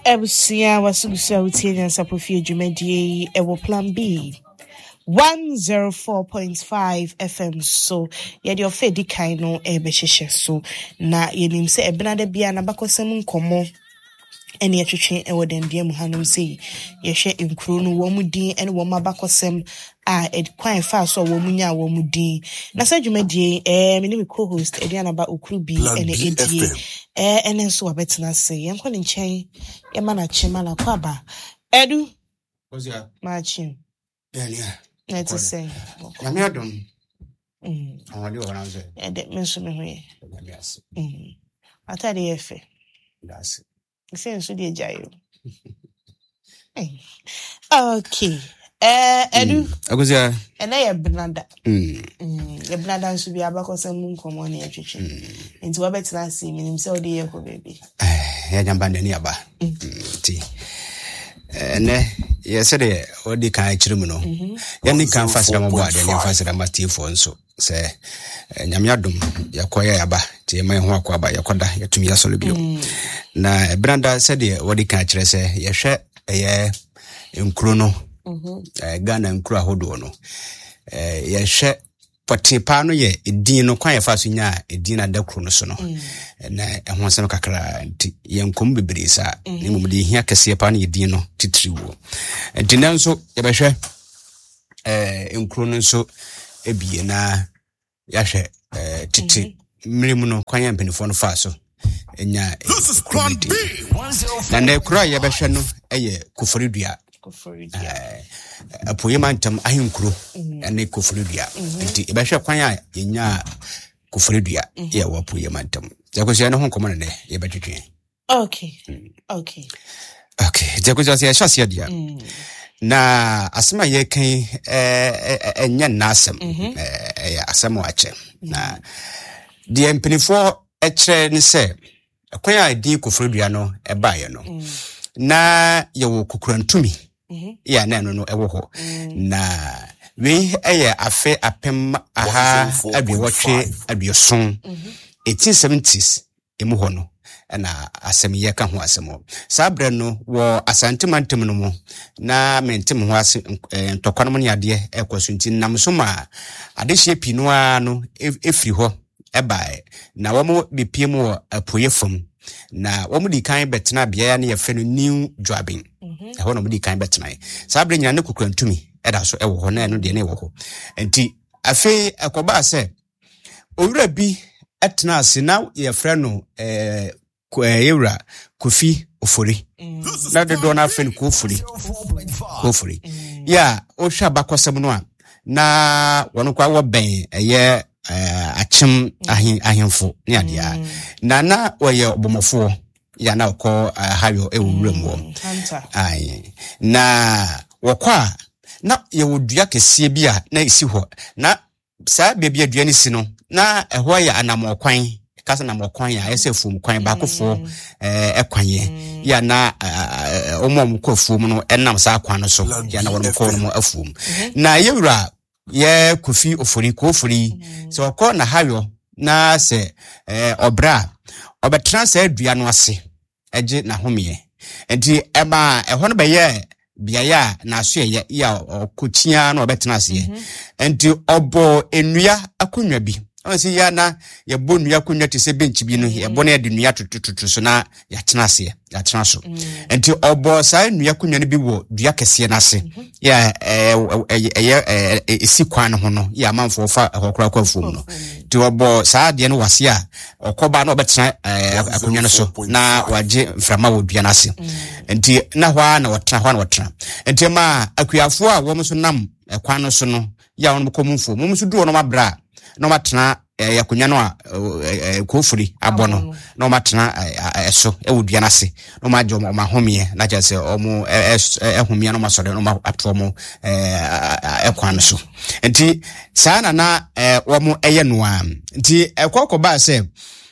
Ebusia wasugusa utia sapofie dwumadie ewo plan B 104.5 FM so yedi ofedi kai no ebehehye so na yenim se ebenade bia na bakosem nkomo ene atwetwe ewo dendie mu hanom sei yehwe nkuru no wo mudin ene wo mabakosem a kwan fa so wo munya wo mudin na sa dwumadie me co-host Ediana ba Okurubi ene edie ene so wabetena se yenko ne nchen ye mana chema na kwaba edu ozia machi yeah let's say na me adom awali ora nze de menso me hoye yes atade efe that's senso de jayo okay edu agozia ena ye Bernarda ye Bernarda nso bi abakosem nkomo na yetwetwe nti wabetena se minim se odi ye ko baby ya jamba ndani aba ti ne yesede odi kan akiremu no yani kan fasira mo boade ne fasira matifo nso se nyamyadom yakoya yaba ti mai ho akwa yakoda yatumi yasolo bio na Bernarda sede odi kan akire se yehwe ye nkuro no Ghana nkuru ahodo no yehwe potipa no ye edin no kwan yefa so nya edin na dakru no so no na ehonsem kakra nti yenkom bebresa ne mum de hia kase pa no edin no titriwo nti nanso yebehwe nkuru no so ebie na yahwe titi mrimu no kwan ya mpenifo no fa so enya na ne kura yebehwe no eye koforidua apoyemantam ahinkuro ene koforidua nti ebehwe kwan a yenya koforidua ye wa apoyemantam jakosia no honkomo ne ye betwetwe okay jakosia ya shasia dia na asema ye kan enya nasem ya asema wache na die mpenifo ekre ne se kwan a di koforidua no ebaye no na ye wo kokurantumi ya na no ewo ho na we eye afe apem aha abiwotwe abioson 1870s emu ho no na asem ye ka ho asemo sabre no wo asantemantem no mu na mentem ho ase ntokwanom ne ade ekoso nti namso ma adehye pinu a no efri ho ebae na wo mo bepiem wo apoyefom na wo di kan betena bia ne yefe no new jobbing ho no di kan betena sabre nya ne kokurantumi eda so ewo ho na no de ne wo ho enti afi ekoba se owura bi etena ase na yefre no yewura Kofi Ofori na de do na afi no Kofori ya o hwa bakosem no a na wono kwa wo ben eye achim ahemfo ne adia na oye obomofo ya na ko hayo ewuram wo ai na wokwa na ye wodua kese bi a na isi ho na saa bebia dua ni si no na eho ya anamokwan kasa namokwan ya ese fum kwan ba kofo ekwanye ya na omom kofum no enam saa kwan no so ya na wono ko no afum na yewura ye Kofi Ofori so okọ na hayo na se obra obetran se adua no ase eje na homeye enti ema eho no beye biaya na so ye ya okotia na obetran ase enti obo enua akonwa bi onse ya na ye bonu akonwa te se bench bi no ye bonu de nua tututu so na ya tena ase ya tena so enti obo sai nua akonwa no bi wo dua kese na ase ya esi kwan ho no ya manfo fa hokora kwafum no ti obo saa de no wase a okoba na obetena akonwa no so na waje mframa wo dua na ase enti na hwa na wotena enti ma akuafo a wo so nam kwan no so no ya wono komumfo mum so duo no mabra no matena yakonya no a Kofori abono no matena eso ewudua na se no maje o mahomie na jase omo ehomie no masore no mato mo ekwan so enti saa na omo eye no a enti ekokoba se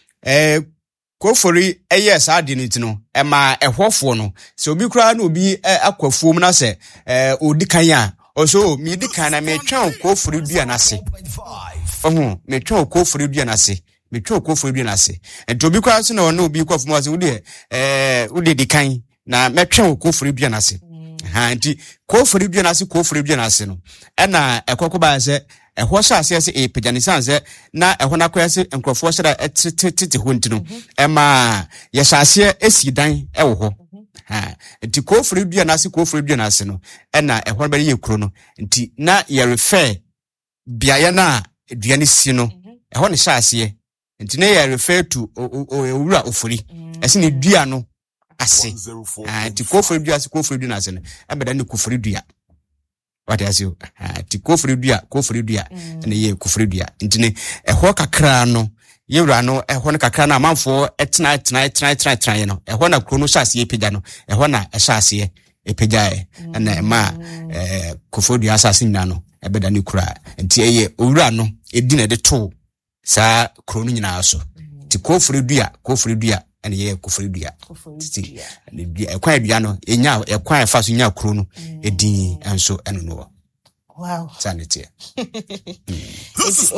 Kofori eye saa de no tino ema ehwofo no se obi kura na obi akwafuom na se odikan a oso mi dikan na metwa Kofori dua na se metwa Kofori dua na se metwa Kofori dua na se enti obi kwa so na ono obi kwafo mo se wode dikan na metwe kofori dua na se ha nti kofori dua na se kofori dua na se no na ekoko ba se ehwo sha ase ase epagani sanse na ehwo na koya se enkrofo hyira tete ho ntino ema ye sha ase esi dan ewo ho ha nti kofori dua na se no na ehwo ba ye kuro no nti na ye refer biaye na aduane si no ehwo ne sha ase nti na ye refer to owura ofori ese ne dua no ase nti kofori dua na se no abeda ne kofori dua what as you ti kofri dua na ye kofri dua ntine ehwo kakra no yewra no ehwo ne kakra na amanfo etena no ehwo na kro no hyase epega no ehwo na ehyase epega na ma kofri dua asase nyina no ebeda ne kura nti eye owura no edi na de to sa kro no nyina so ti kofri dua and ye kofri dua ti ekwan dua no enya ekwan fa so nya kro no edin enso eno no wow sanity it's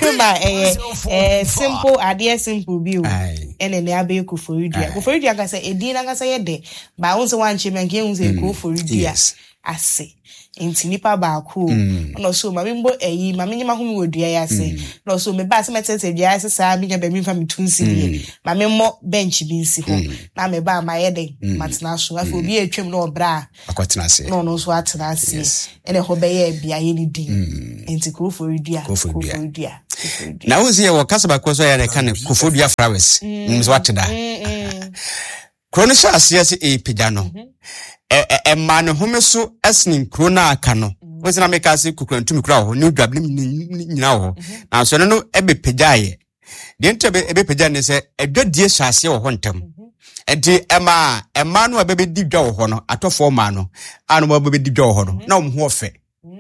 simple idea simple view ene ne abe kofri dua ka say edin na ka say de ba won se wan chime nke won se kofri dua ase enti nipa ba ku no so ma mbo ma nyima hu mi wodua ya se no so me ba se metete dua ya se sa mi nya ba mi fa mi tunsi ni ma me mo bench bi nsi ho na me ba ma ye de matena so afa obi atwem no obra akwatena se no so atena ase ene ho be ye bia ye ni din enti kofori dua na wozi ye wakasa ko so ya ne kan kofori dua flowers mzo ateda krono sha ase epega no man home so asnin krona aka no wosina meka se kukrantumi kura ho ne dwable nyina ho na so no ebe pejaye de ntebe ebe peja ne se edwadie hyase ho ho ntam enti ema no abebe di dwa ho no atofo ma no anu abebe di dwa ho no na omho ofe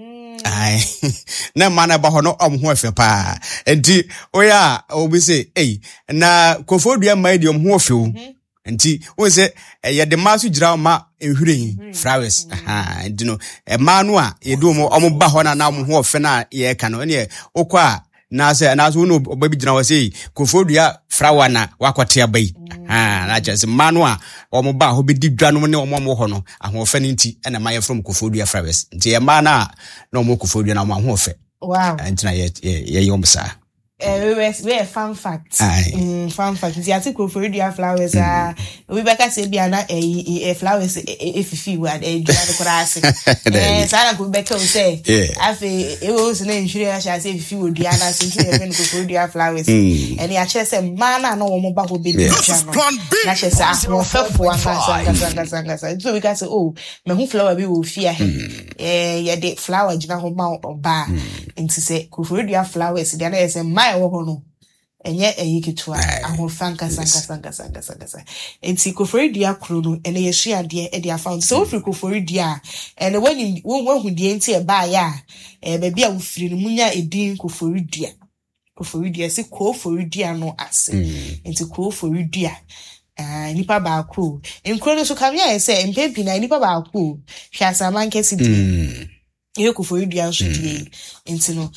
ai na mana ba ho no omho ofe pa enti oya obi se na kofodua mai di omho ofe o nti wo se ye de maso gira ma ehwuren flowers nti no ma no a ye do mo omba ho na mo ho ofe na ye ka no ne okwa na se na so no obabi gira wo se kofodua flower na wakwate abai na just ma no a omba ho be didwa no ne omo ho no aho ofe ni nti na ma ye from kofodua flowers nti ye ma na omo kofodua na mo ho ofe wow nti na ye yomsa we fun fact fun fact the article for radio flowers we better say bia na flowers efifi we dua de kwase sana ko better say afi e wo se na insure ya say efifi we dua na so insure fen ko for radio flowers and ya che say mana na wo mo ba ko be dua no na che say ahwo fefo anga so we can say me hu flower bi wo fia ye de flower jina ho ma oba nti say ko for radio flowers dia na say wo no enye eyiketua ahofanka sanka enti kofori dia kro no ene yesu ade e dia found so free kofori dia ene when hu die enti e ba ya be bia wo firi no munya edin kofori dia se kofori dia no ase enti kofori dia nipa ba kro enkro no so kamia ese empepi na nipa ba kro hwasa mankesi di ye kofori dia so die enti no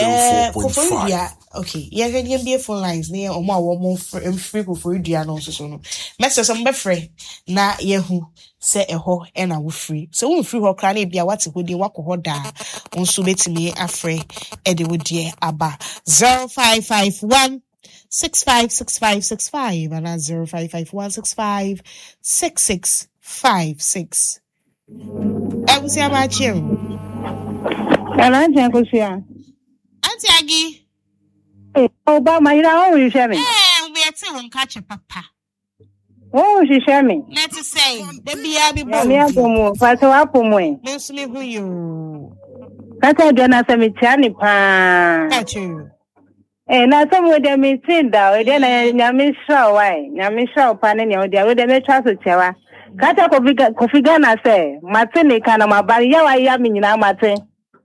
kofori dia okay yeah can be phone lines near omo awo free kofori dia no so no message some be free na ye hu se eho e na wo free so wo free ho kra na bia wate ho die wakoho da onso betimi afre e de wo die aba 0551 656565 and 0551 656656 Ebusi abachiru Auntie Akosia. Auntie Agi. Oba Maira, oh, you share me. We are telling catch a papa. Oh, she share me. Let's say, the Biabi Bomo, Pato Apomo. Miss me who you. Kata Jana Samitiani pa. Got you. Na some with them in Tinda, then Yamisha, why? Yamisha, Panani, or the other Metra Chewa. Kata Kofigana say, Matini Kanama Baria, Yamin, Mate.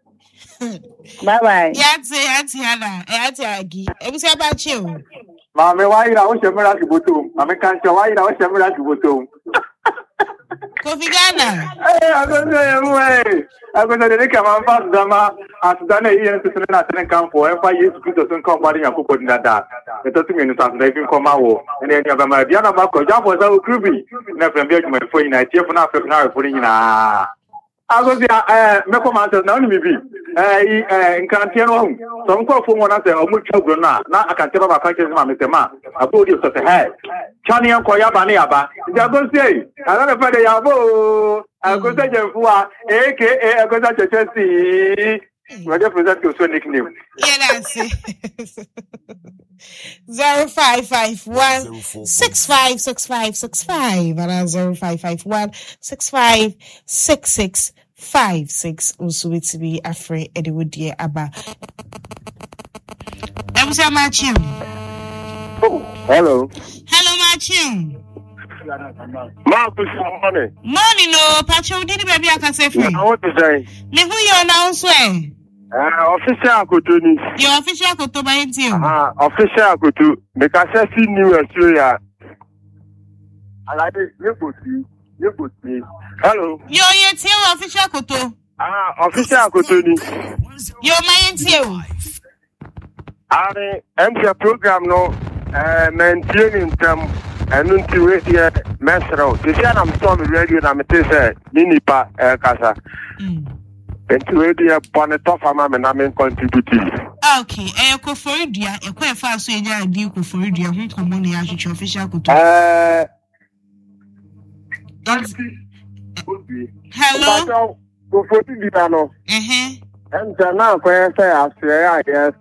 Bye. Yes, Auntie Hannah, Auntie Agi. It was about you. Mamma, why you know Shamara to Butum? I can't show why you know Shamara to Butum. Kofigana. I'm going to come on fast, Dama, as done a year to send come for 5 years to put some company and put in that. It doesn't mean that they can come out. And then you have a Diana Marco, Jump was our creepy. na from be my phone na tie for na afẹ na for nyina agozi me ko ma na oni mi bi nkantie no hu so nko fo wona se omu twagro na akante baba ka kese ma me tema abodi so se he chani anko ya ba ne ya ba agozi ala na fa de ya bo agozi jemfu a aka agozi chechesi what if that your nickname? Yeah, that's it. 0551 656565 and 0551 656656 also with me afraid Eddie would dear Abba. Ebusa Machim. Hello. Hello Machim. Marcus, morning. Morning, no, Pacho did baby I can say free. What to say? Me who you announce when? Official Akotoni. Your official Akoto by you. Official Akoto. Because I see New Australia. I like it. You put me. Hello. You're yet here, official Akoto. Official Akotoni. You're my NTO. I am the program no maintaining them and until we hear Mesro. They say I'm stormy radio and I'm say Ninipa Casa. Until we hear Bonnet Farmer and I'm contributing. Okay, Eko Florida, a quite fast so you do for Florida, who come on the official Akoto. Hello. Go for the Divano. And now, where say I say, yes,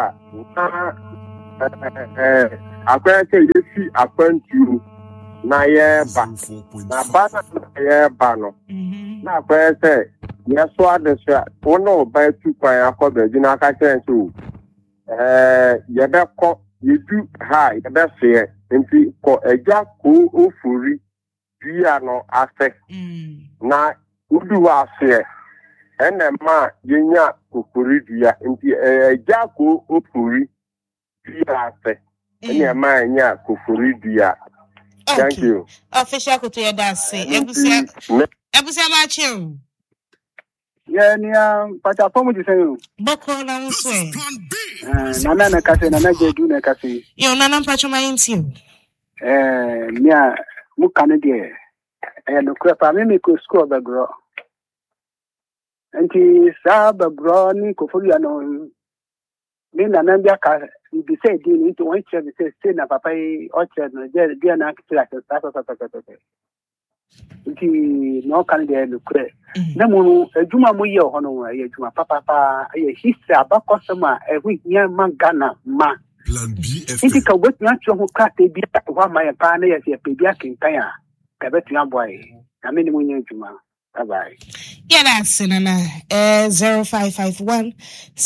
I can't say you see, I can't you. Na ye ba. Na ba na ye ba no. Na where say, yes, what the share. Oh no, by 2 point, I call the dinner catching too. You better call, you do high, you better say, and see, call a jack who furi, piano aspect. Na, who do I say? And a man, Yenya, Kukuria, into a Jaco, Upuri, Piate, and a man, Ya, Kukuria. Thank you. Official Akoto, that's it. Ebusa Machim. Yeah, but I promise you. Boko na uswe. Nana na kase, nana jedu na kase. Yo, nana mpacho ma intio. Mia, mukane de. No crepa, me ko school bagro. Anti sa bagro ni ko fulu ano. Me nana bia ka bi say di ni to one check say na papa o check no dia na kitira sa. Nti no kan de no kre na mu adwuma mo ye ho no ye adwuma papa ye history abakosema ehu hia mangana ma plan B F nti ka wetu atwo ho krate bi wa ma ye pa na ye se pe bi akenkan a ka betu aboy na me ni mo nya adwuma. Bye. Yeah, that's it. 0551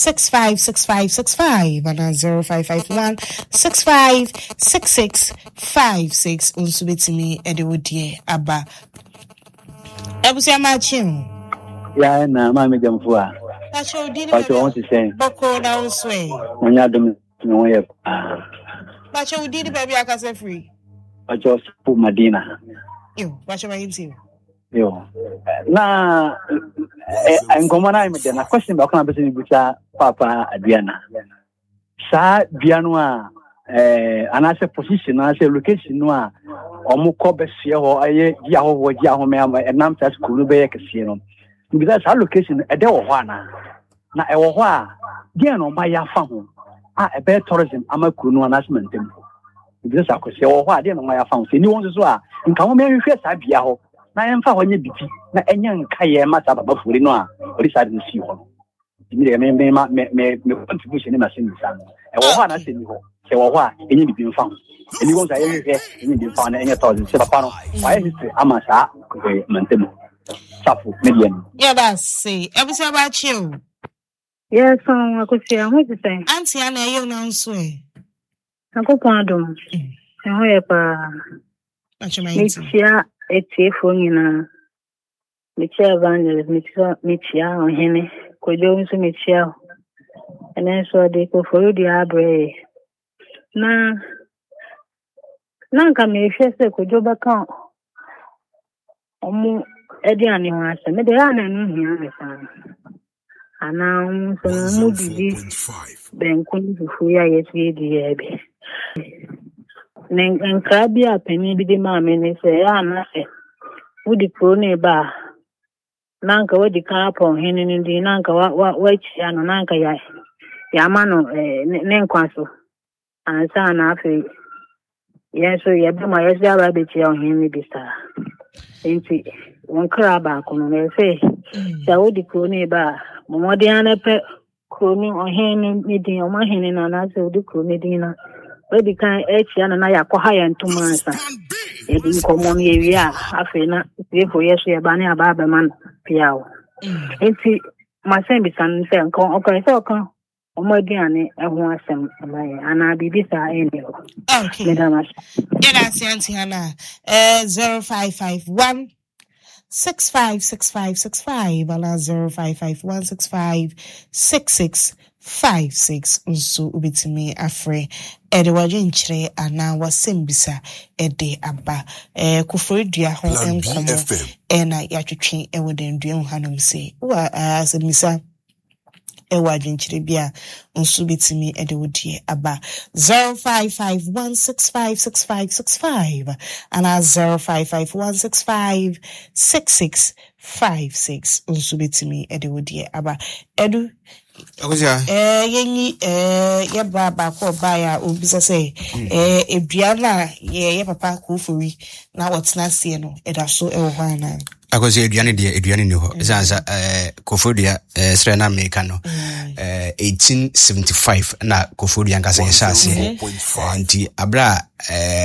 656565 and 0551 656656. Also with me, Eddie Woodie Abba. Ebusa Machim. Yeah, na mama jamfua. That's what I want to say. Boko na uswe. When you do no ye. That's what did baby I can say free. I just put Medina. You, watch my intio. Yo. Na ngomana imede na question ba kuna bese bucha papa Adriana. Sa biano a anase position anase location no a omuko besie ho aye dia ho me enam sa school be yekese no. Because sa location e de wo ho ana. Na e wo ho a dia no ma ya fa ho. A be tourism amakuru no anase mentem. Because akosie wo ho a dia no ma ya fa ho. Se ni won so a nka ho me hwehwe sa bia ho. Na emfa honye biti na enya nka ye mata baba furi no a orisa de si ho mi de me contribution na sin san e wo ho na se ni ho se wo ho a enya biti mfa ho eni won sa ye hwe enya biti mfa na enya thousand se papa no why history ama sa mantemu safu median. Yeah, that's it. Ebusa about you. Yes, I could say what you say. Auntie Anna you now swear. I go pardon. Michia etiefo nyina michia evangelist michia ohene kojo nso michia ene so de ko for di abre na nka me hwe se kojo baka omu edi ani ho ase me de ana nu hia me sa ana so mu didi ben kun fufu ya yesi di ebe Nkrabia penny be the mammy, and say, nothing. Would the crony bar? Nanka, what the car upon him in the Nanka, what and Nanka Yamano, Nenquaso, and son after. Yes, so you have my rabbit on him, maybe star. Ain't it? One crab back on their face. So would the crony bar, Modiana pet crony or hen meeting on my hen and answer the crony dinner. Where the kind H and I are quite and 2 months. It in common area, I feel not for yes, we are banning a barberman, Piao. Ain't it? My son be son, okay, so come. Omodiane ehun asem amaye ana bibisa enyo. Okay. Yes, Auntie Hannah. 0551 656565 ala 0551 656656 nso ubitimi afre edewaje nchire ana wasembisa ede aba kufredua ho enkomo na yatwetwe ewodendua hanom se wa asemisa ewa jinchire bia nso bitimi edewodie aba 0551656565 ana 0551656656 nso bitimi edewodie aba edu yenyi ye baba ko baya obisa say eduana ye papa ko fori na wotena sie no edaso ewo hwana akoze eduane ni ho zanza kofodia srena America no 1875 na kofodia nkasa yesase anti abra